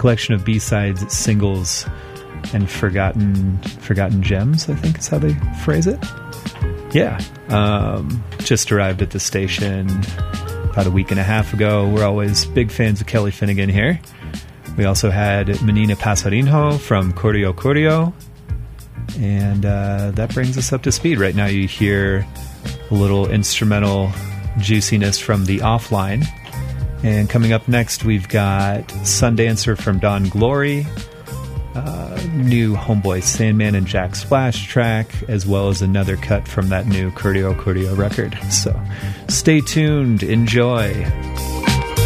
collection of B-sides, singles, and forgotten gems, I think is how they phrase it. Yeah. Just arrived at the station about a week and a half ago. We're always big fans of Kelly Finnegan here. We also had Menina Passarinho from Cordio Cordio. And that brings us up to speed. Right now you hear a little instrumental juiciness from the Offline. And coming up next, we've got Sundancer from Don Glory, new Homeboy Sandman and Jack Splash track, as well as another cut from that new Cordio Cordio record. So stay tuned, enjoy.